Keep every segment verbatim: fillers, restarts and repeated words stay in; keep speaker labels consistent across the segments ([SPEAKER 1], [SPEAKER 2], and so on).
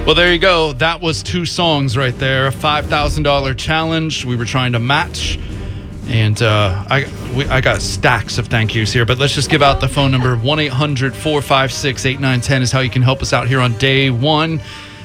[SPEAKER 1] Well, there you go. That was two songs right there. A five thousand dollars challenge we were trying to match. And uh, I we, I got stacks of thank yous here, but let's just give out the phone number. one eight hundred four five six eight nine one zero is how you can help us out here on day one.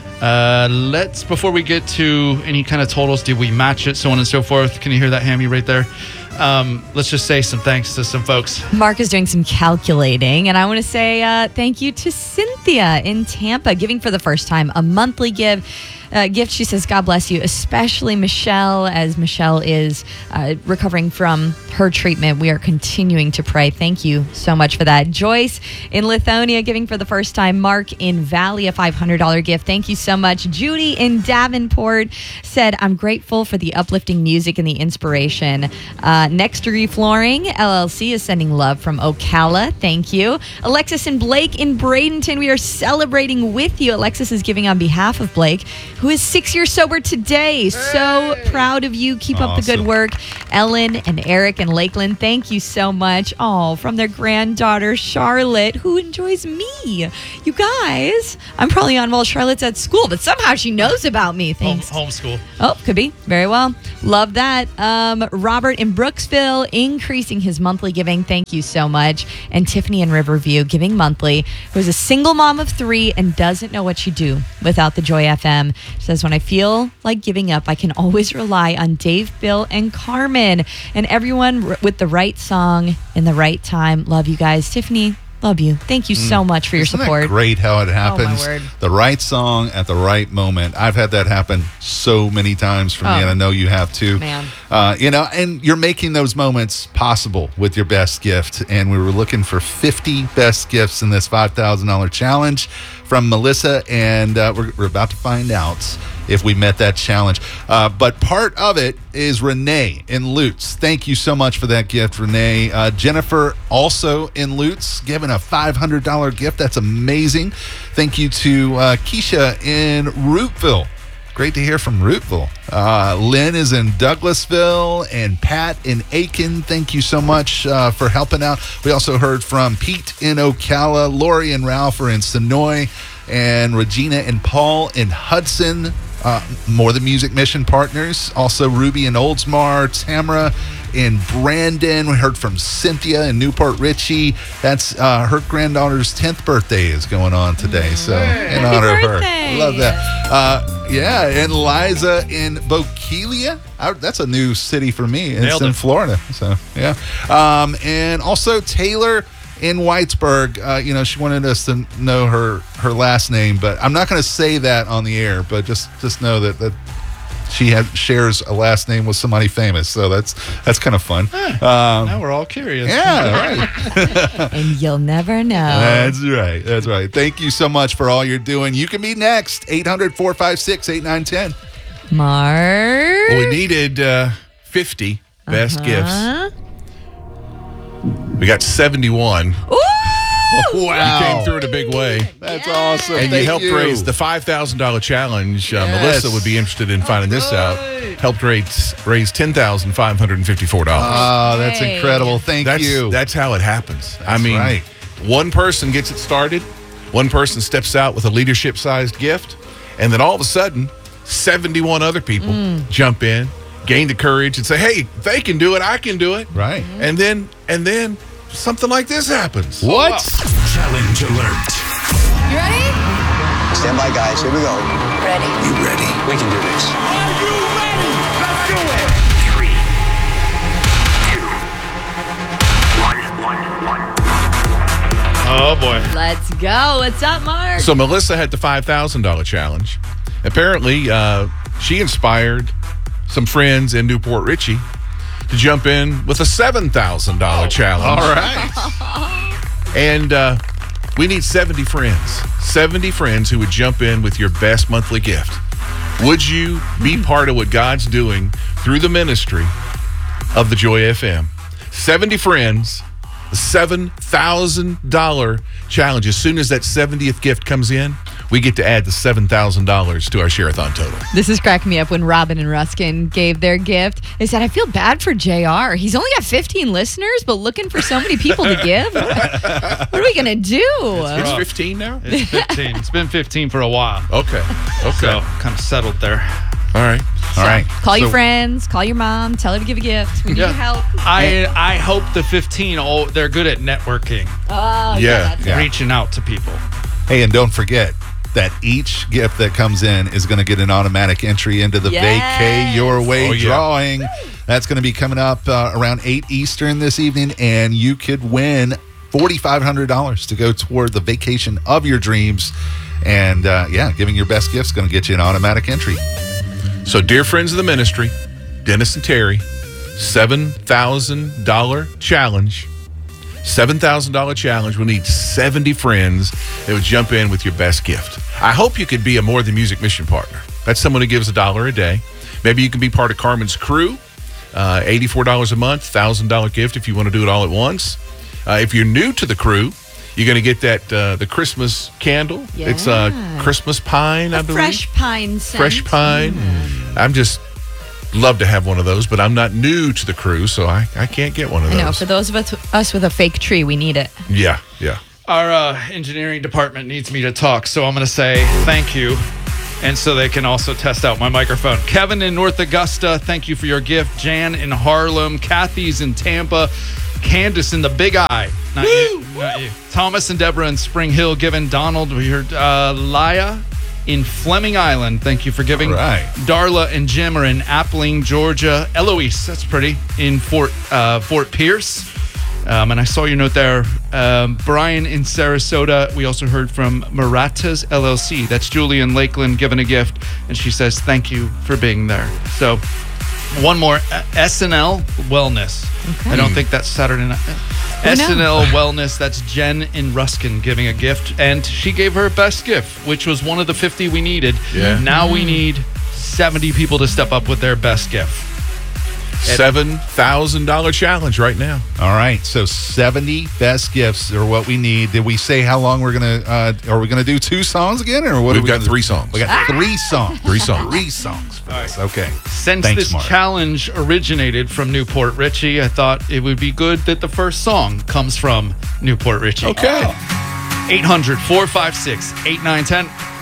[SPEAKER 1] Uh, let's, before we get to any kind of totals, did we match it, so on and so forth? Can you hear that hammy right there? Um, let's just say some thanks to some folks.
[SPEAKER 2] Mark is doing some calculating, and I want to say uh, thank you to Cynthia in Tampa, giving for the first time a monthly give. Uh, gift. She says, God bless you, especially Michelle, as Michelle is uh, recovering from her treatment. We are continuing to pray. Thank you so much for that. Joyce in Lithonia giving for the first time. Mark in Valley, a five hundred dollars gift. Thank you so much. Judy in Davenport said, I'm grateful for the uplifting music and the inspiration. Uh, Next Degree Flooring, L L C, is sending love from Ocala. Thank you. Alexis and Blake in Bradenton, we are celebrating with you. Alexis is giving on behalf of Blake, who is six years sober today. Hey. So proud of you. Keep awesome. Up the good work. Ellen and Eric and Lakeland, thank you so much. Oh, from their granddaughter, Charlotte, who enjoys me. You guys, I'm probably on while Charlotte's at school, but somehow she knows about me. Thanks.
[SPEAKER 1] Home, homeschool.
[SPEAKER 2] Oh, could be. Very well. Love that. Um, Robert in Brooksville, increasing his monthly giving. Thank you so much. And Tiffany in Riverview, giving monthly, who is a single mom of three and doesn't know what she'd do without the Joy F M. She says, when I feel like giving up, I can always rely on Dave, Bill, and Carmen, and everyone r- with the right song in the right time. Love you guys. Tiffany, love you. Thank you so much for your
[SPEAKER 3] Isn't
[SPEAKER 2] support.
[SPEAKER 3] That great how it happens.
[SPEAKER 2] Oh, my word.
[SPEAKER 3] The right song at the right moment. I've had that happen so many times for
[SPEAKER 2] oh,
[SPEAKER 3] me, and I know you have too.
[SPEAKER 2] Man.
[SPEAKER 3] Uh, you know, and you're making those moments possible with your best gift. And we were looking for fifty best gifts in this five thousand dollars challenge from Melissa, and uh, we're, we're about to find out if we met that challenge. Uh, but part of it is Renee in Lutz. Thank you so much for that gift, Renee. Uh, Jennifer, also in Lutz, giving a five hundred dollars gift. That's amazing. Thank you to uh, Keisha in Rootville. Great to hear from Rootville. Uh, Lynn is in Douglasville, and Pat in Aiken. Thank you so much uh, for helping out. We also heard from Pete in Ocala, Lori and Ralph are in Sonoy, and Regina and Paul in Hudson. Uh, more the Music Mission partners. Also Ruby in Oldsmar, Tamara in Brandon. We heard from Cynthia in Newport Richey. That's uh, her granddaughter's tenth birthday is going on today. So
[SPEAKER 2] hey.
[SPEAKER 3] in
[SPEAKER 2] Happy
[SPEAKER 3] honor
[SPEAKER 2] birthday.
[SPEAKER 3] of her. Love that. Uh, yeah, and Liza in Bokeelia. I, that's a new city for me. It's
[SPEAKER 1] Nailed
[SPEAKER 3] in
[SPEAKER 1] it.
[SPEAKER 3] Florida. So yeah. Um, and also Taylor in Whitesburg. Uh, you know, she wanted us to know her her last name, but I'm not going to say that on the air. But just just know that that she had, shares a last name with somebody famous. So that's that's kind of fun.
[SPEAKER 1] Huh.
[SPEAKER 3] Um,
[SPEAKER 1] Now we're all curious.
[SPEAKER 3] yeah, right.
[SPEAKER 2] And you'll never know.
[SPEAKER 3] That's right. That's right. Thank you so much for all you're doing. You can be next. eight hundred four five six eight nine one zero.
[SPEAKER 2] Mark.
[SPEAKER 4] Well, we needed uh, fifty best
[SPEAKER 2] Uh-huh.
[SPEAKER 4] gifts. We got seventy-one.
[SPEAKER 2] Ooh!
[SPEAKER 3] Wow.
[SPEAKER 4] You came through in a big way.
[SPEAKER 3] That's awesome.
[SPEAKER 4] And
[SPEAKER 3] Thank
[SPEAKER 4] you helped
[SPEAKER 3] you.
[SPEAKER 4] raise the five thousand dollars challenge. Uh,
[SPEAKER 3] Yes.
[SPEAKER 4] Melissa would be interested in finding this out. Helped raise, raise ten thousand five hundred fifty-four dollars.
[SPEAKER 3] Oh, that's
[SPEAKER 2] Hey.
[SPEAKER 3] incredible. Thank
[SPEAKER 4] that's,
[SPEAKER 3] you.
[SPEAKER 4] That's how it happens. I
[SPEAKER 3] That's
[SPEAKER 4] mean,
[SPEAKER 3] right.
[SPEAKER 4] one person gets it started, one person steps out with a leadership-sized gift, and then all of a sudden, seventy-one other people
[SPEAKER 2] Mm.
[SPEAKER 4] jump in, gain the courage, and say, hey, they can do it, I can do it.
[SPEAKER 3] Right.
[SPEAKER 4] And then, and then something like this happens.
[SPEAKER 3] What?
[SPEAKER 5] Challenge alert.
[SPEAKER 6] You ready?
[SPEAKER 7] Stand by, guys. Here we go.
[SPEAKER 6] Ready.
[SPEAKER 5] You ready?
[SPEAKER 7] We can do this.
[SPEAKER 6] Are you ready? Let's do it.
[SPEAKER 5] Three, two, one, one, one.
[SPEAKER 1] Oh, boy.
[SPEAKER 2] Let's go. What's up, Mark?
[SPEAKER 4] So Melissa had the five thousand dollars challenge. Apparently, uh, she inspired some friends in Newport Richey to jump in with a seven thousand dollars challenge.
[SPEAKER 3] All right.
[SPEAKER 4] And uh, we need seventy friends. seventy friends who would jump in with your best monthly gift. Would you be part of what God's doing through the ministry of the Joy F M? seventy friends, a seven thousand dollars challenge. As soon as that seventieth gift comes in, we get to add the seven thousand dollars to our Share-a-thon total.
[SPEAKER 2] This is cracking me up when Robin and Ruskin gave their gift. They said, I feel bad for J R. He's only got fifteen listeners, but looking for so many people to give. What are we going to do?
[SPEAKER 4] It's fifteen now?
[SPEAKER 1] It's fifteen. It's been fifteen for a while.
[SPEAKER 4] Okay. Okay.
[SPEAKER 1] So kind of settled there.
[SPEAKER 4] All right.
[SPEAKER 3] All right.
[SPEAKER 2] Call
[SPEAKER 3] So-
[SPEAKER 2] your friends, call your mom, tell her to give a gift. We need your help.
[SPEAKER 1] I I hope the fifteen. Oh, they're good at networking,
[SPEAKER 2] Oh,
[SPEAKER 4] Yeah,
[SPEAKER 2] that's
[SPEAKER 3] yeah.
[SPEAKER 1] reaching out to people.
[SPEAKER 3] Hey, and don't forget that each gift that comes in is going to get an automatic entry into the
[SPEAKER 2] Yes.
[SPEAKER 3] Vacay Your Way
[SPEAKER 4] Oh, yeah.
[SPEAKER 3] drawing. That's going to be coming up uh, around eight Eastern this evening, and you could win four thousand five hundred dollars to go toward the vacation of your dreams. And uh, yeah, giving your best gift is going to get you an automatic entry.
[SPEAKER 4] So, dear friends of the ministry, Dennis and Terry, seven thousand dollars challenge. seven thousand dollars challenge. We need seventy friends that would jump in with your best gift. I hope you could be a More Than Music mission partner. That's someone who gives a dollar a day. Maybe you can be part of Carmen's crew. Uh, eighty-four dollars a month, one thousand dollars gift if you want to do it all at once. Uh, if you're new to the crew, you're going to get that uh, the Christmas candle.
[SPEAKER 2] Yeah.
[SPEAKER 4] It's uh, Christmas pine, I
[SPEAKER 2] A
[SPEAKER 4] believe.
[SPEAKER 2] fresh pine scent.
[SPEAKER 4] Fresh pine. I'm just love to have one of those, but I'm not new to the crew, so I, I can't get one of
[SPEAKER 2] I
[SPEAKER 4] those.
[SPEAKER 2] know. For those of us, us with a fake tree, we need it.
[SPEAKER 4] Yeah, yeah.
[SPEAKER 1] Our uh, engineering department needs me to talk, so I'm going to say thank you. And so they can also test out my microphone. Kevin in North Augusta, thank you for your gift. Jan in Harlem, Kathy's in Tampa, Candace in the Big Eye. Not you, not you. Thomas and Deborah in Spring Hill giving. Donald, we heard uh, Laya in Fleming Island. Thank you for giving.
[SPEAKER 3] All right.
[SPEAKER 1] Darla and Jim are in Appling, Georgia. Eloise, that's pretty, in Fort uh, Fort Pierce. Um, and I saw your note there. Um, Brian in Sarasota. We also heard from Maratas L L C. That's Julie in Lakeland giving a gift. And she says, thank you for being there. So one more. uh, S N L Wellness.
[SPEAKER 2] Okay.
[SPEAKER 1] I don't think that's Saturday night. S N L Wellness. That's Jen in Ruskin giving a gift. And she gave her best gift, which was one of the fifty we needed.
[SPEAKER 4] Yeah.
[SPEAKER 1] Now we need seventy people to step up with their best gift.
[SPEAKER 4] seven thousand dollars challenge right now.
[SPEAKER 3] All right, so seventy best gifts are what we need. Did we say how long we're gonna? Uh, are we gonna do two songs again, or what?
[SPEAKER 4] We've
[SPEAKER 3] are we
[SPEAKER 4] got
[SPEAKER 3] gonna
[SPEAKER 4] three
[SPEAKER 3] do?
[SPEAKER 4] songs.
[SPEAKER 3] We got three songs.
[SPEAKER 4] Three songs.
[SPEAKER 3] Three songs for this. Okay.
[SPEAKER 1] Since
[SPEAKER 3] Thanks,
[SPEAKER 1] this
[SPEAKER 3] Mark.
[SPEAKER 1] challenge originated from Newport Richie, I thought it would be good that the first song comes from Newport Richie.
[SPEAKER 4] Okay.
[SPEAKER 1] eight hundred, four five six, eight nine one zero.